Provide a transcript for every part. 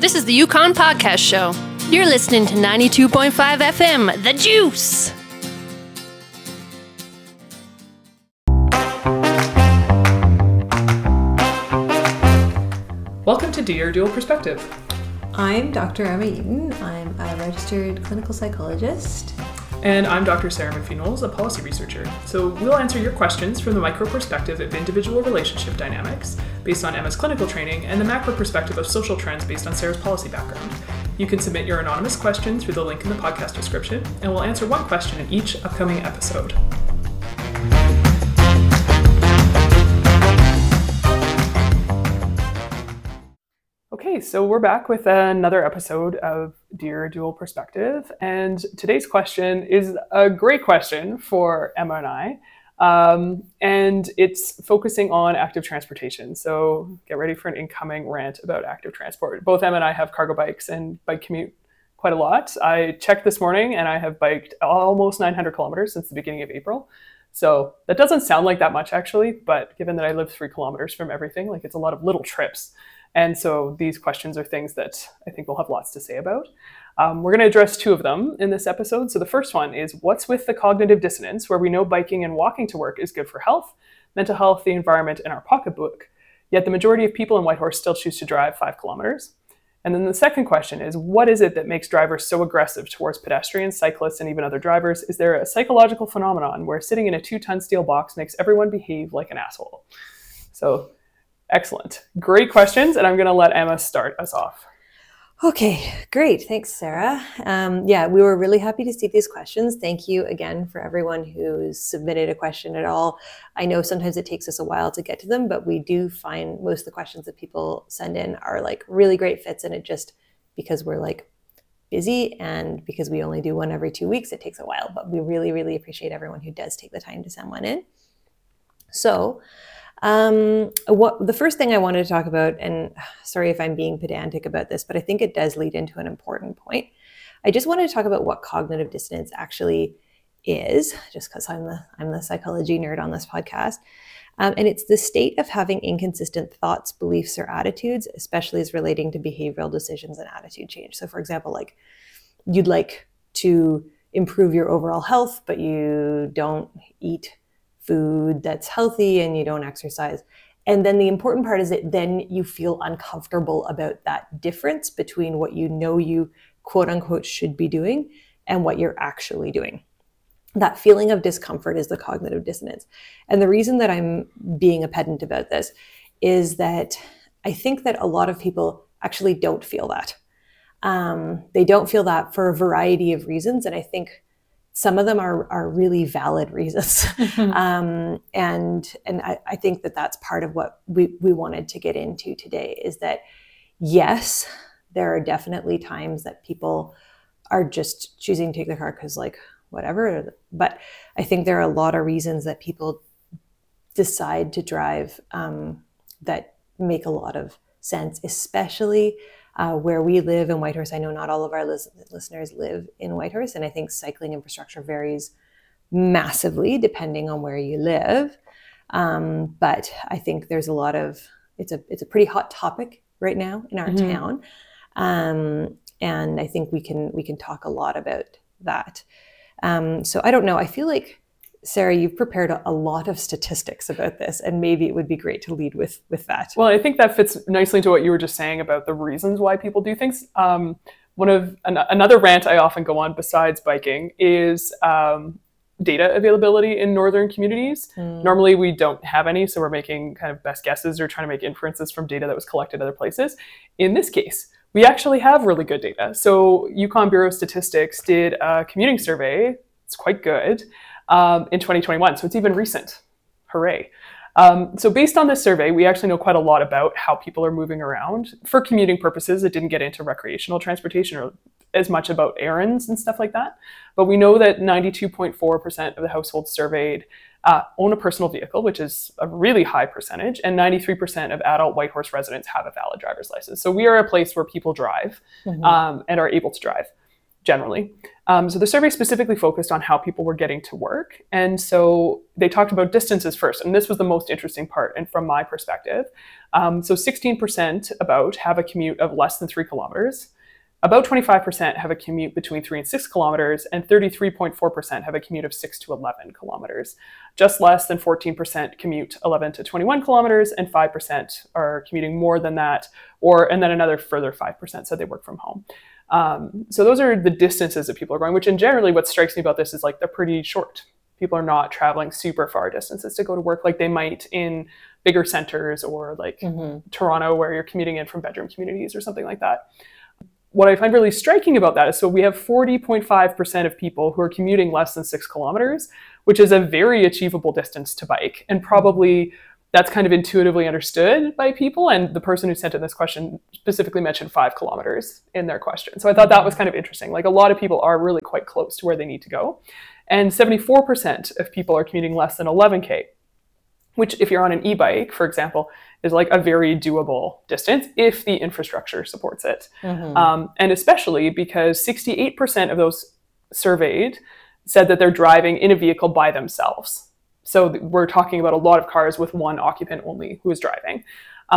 This is the Yukon Podcast Show. You're listening to 92.5 FM, The Juice. Welcome to Dear Dual Perspective. I'm Dr. Emma Eaton. I'm a registered clinical psychologist. And I'm Dr. Sarah McPhee-Knowles, a policy researcher. So we'll answer your questions from the micro perspective of individual relationship dynamics based on Emma's clinical training and the macro perspective of social trends based on Sarah's policy background. You can submit your anonymous question through the link in the podcast description, and we'll answer one question in each upcoming episode. Okay, so we're back with another episode of Dear Dual Perspective, and today's question is a great question for Emma and I, and it's focusing on active transportation. So get ready for an incoming rant about active transport. Both Emma and I have cargo bikes and bike commute quite a lot. I checked this morning and I have biked almost 900 kilometers since the beginning of April. So that doesn't sound like that much actually, but given that I live 3 kilometers from everything, like it's a lot of little trips. And so these questions are things that I think we'll have lots to say about. We're going to address 2 of them in this episode. So the first one is, what's with the cognitive dissonance where we know biking and walking to work is good for health, mental health, the environment, and our pocketbook, yet the majority of people in Whitehorse still choose to drive 5 kilometers? And then the second question is, what is it that makes drivers so aggressive towards pedestrians, cyclists, and even other drivers? Is there a psychological phenomenon where sitting in a 2-ton steel box makes everyone behave like an asshole? So excellent. Great questions. And I'm going to let Emma start us off. Okay, great. Thanks, Sarah. We were really happy to see these questions. Thank you again for everyone who's submitted a question at all. I know sometimes it takes us a while to get to them, but we do find most of the questions that people send in are like really great fits. And it just, because we're like busy and because we only do one every 2 weeks, it takes a while. But we really, really appreciate everyone who does take the time to send one in. So the first thing I wanted to talk about, and sorry if I'm being pedantic about this, but I think it does lead into an important point. I just wanted to talk about what cognitive dissonance actually is, just because I'm the psychology nerd on this podcast. And it's the state of having inconsistent thoughts, beliefs, or attitudes, especially as relating to behavioral decisions and attitude change. So for example, like you'd like to improve your overall health, but you don't eat food that's healthy and you don't exercise. And then the important part is that then you feel uncomfortable about that difference between what you know you quote unquote should be doing and what you're actually doing. That feeling of discomfort is the cognitive dissonance. And the reason that I'm being a pedant about this is that I think that a lot of people actually don't feel that. They don't feel that for a variety of reasons. And I think some of them are really valid reasons. And I think that that's part of what we wanted to get into today is that, yes, there are definitely times that people are just choosing to take the car because like whatever. But I think there are a lot of reasons that people decide to drive that make a lot of sense, especially where we live in Whitehorse. I know not all of our listeners live in Whitehorse, and I think cycling infrastructure varies massively depending on where you live. But I think there's a lot of, it's a pretty hot topic right now in our town. And I think we can talk a lot about that. So I don't know, I feel like, Sarah, you've prepared a lot of statistics about this, and maybe it would be great to lead with that. Well, I think that fits nicely into what you were just saying about the reasons why people do things. Another rant I often go on besides biking is data availability in northern communities. Normally we don't have any, so we're making kind of best guesses or trying to make inferences from data that was collected other places. In this case, we actually have really good data. So Yukon Bureau of Statistics did a commuting survey. It's quite good. In 2021, so it's even recent. Hooray. So based on this survey, we actually know quite a lot about how people are moving around. For commuting purposes, it didn't get into recreational transportation or as much about errands and stuff like that. But we know that 92.4% of the households surveyed own a personal vehicle, which is a really high percentage, and 93% of adult Whitehorse residents have a valid driver's license. So we are a place where people drive and are able to drive. generally. So the survey specifically focused on how people were getting to work. And so they talked about distances first. And this was the most interesting part, and from my perspective. So 16% about have a commute of less than 3 kilometers. About 25% have a commute between 3 and 6 kilometers, and 33.4% have a commute of 6 to 11 kilometers. Just less than 14% commute 11 to 21 kilometers, and 5% are commuting more than that, and then another further 5% said they work from home. So those are the distances that people are going, which in generally what strikes me about this is like they're pretty short. People are not traveling super far distances to go to work like they might in bigger centers or like Toronto, where you're commuting in from bedroom communities or something like that. What I find really striking about that is, so we have 40.5% of people who are commuting less than 6 kilometers, which is a very achievable distance to bike. And probably that's kind of intuitively understood by people. And the person who sent in this question specifically mentioned 5 kilometers in their question. So I thought that was kind of interesting. Like a lot of people are really quite close to where they need to go. And 74% of people are commuting less than 11K, which if you're on an e-bike, for example, is like a very doable distance if the infrastructure supports it. And especially because 68% of those surveyed said that they're driving in a vehicle by themselves. So we're talking about a lot of cars with one occupant only who is driving.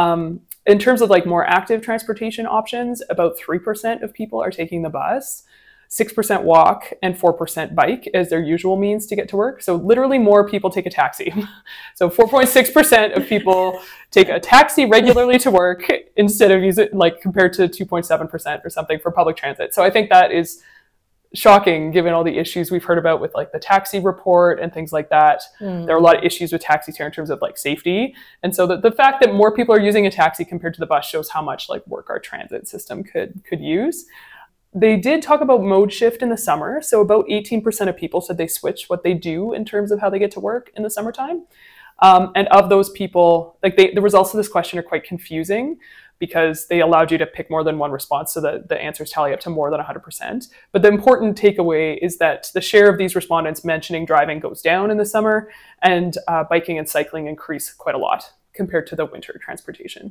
In terms of like more active transportation options, about 3% of people are taking the bus, 6% walk, and 4% bike as their usual means to get to work. So literally more people take a taxi. So 4.6% of people take a taxi regularly to work instead of using, like compared to 2.7% or something for public transit. So I think that is shocking given all the issues we've heard about with like the taxi report and things like that. There are a lot of issues with taxis here in terms of like safety. And so the fact that more people are using a taxi compared to the bus shows how much like work our transit system could use. They did talk about mode shift in the summer. So about 18% of people said they switch what they do in terms of how they get to work in the summertime. And of those people, like the results of this question are quite confusing because they allowed you to pick more than one response, so that the answers tally up to more than 100%. But the important takeaway is that the share of these respondents mentioning driving goes down in the summer, and biking and cycling increase quite a lot compared to the winter transportation.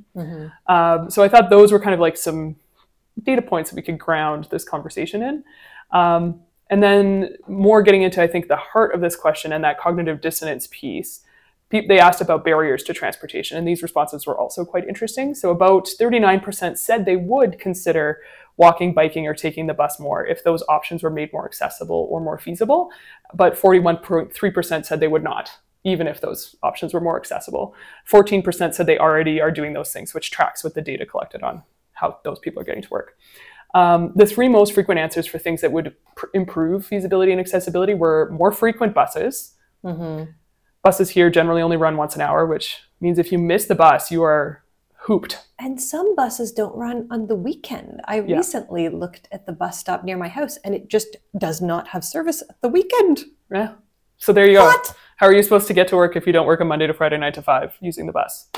So I thought those were kind of like some data points that we could ground this conversation in. And then more getting into, I think, the heart of this question and that cognitive dissonance piece. They asked about barriers to transportation, and these responses were also quite interesting. So about 39% said they would consider walking, biking, or taking the bus more if those options were made more accessible or more feasible. But 41.3% said they would not, even if those options were more accessible. 14% said they already are doing those things, which tracks with the data collected on how those people are getting to work. The 3 most frequent answers for things that would improve feasibility and accessibility were more frequent buses. Buses here generally only run once an hour, which means if you miss the bus, you are hooped. And some buses don't run on the weekend. I recently looked at the bus stop near my house, and it just does not have service at the weekend. Yeah. So there you go. How are you supposed to get to work if you don't work a Monday to Friday 9 to 5 using the bus?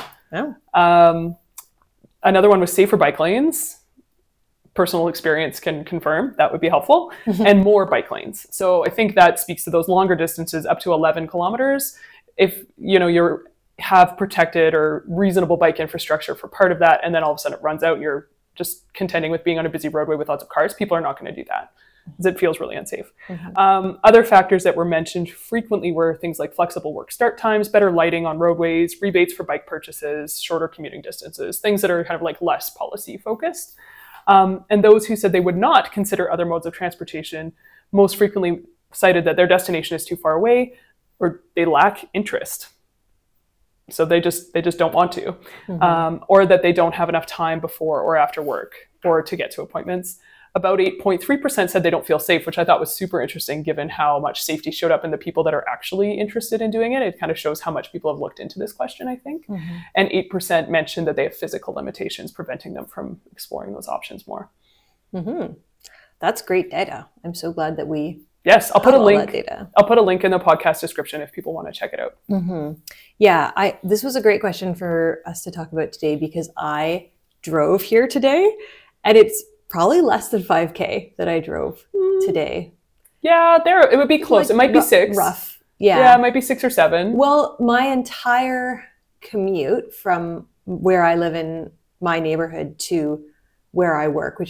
Another one was safer bike lanes. Personal experience can confirm that would be helpful, and more bike lanes. So I think that speaks to those longer distances up to 11 kilometers. If you have protected or reasonable bike infrastructure for part of that, and then all of a sudden it runs out and you're just contending with being on a busy roadway with lots of cars, people are not going to do that because it feels really unsafe. Other factors that were mentioned frequently were things like flexible work start times, better lighting on roadways, rebates for bike purchases, shorter commuting distances, things that are kind of like less policy focused. And those who said they would not consider other modes of transportation most frequently cited that their destination is too far away or they lack interest. So they just don't want to, or that they don't have enough time before or after work or to get to appointments. About 8.3% said they don't feel safe, which I thought was super interesting given how much safety showed up in the people that are actually interested in doing it. It kind of shows how much people have looked into this question, I think. And 8% mentioned that they have physical limitations preventing them from exploring those options more. That's great data. I'm so glad that we I'll put a link. I'll put a link in the podcast description if people want to check it out. Yeah, this was a great question for us to talk about today because I drove here today, and it's probably less than 5K that I drove today. Yeah, it would be close. Like, it might be 6. Rough. Yeah, it might be 6 or 7. Well, my entire commute from where I live in my neighborhood to where I work, which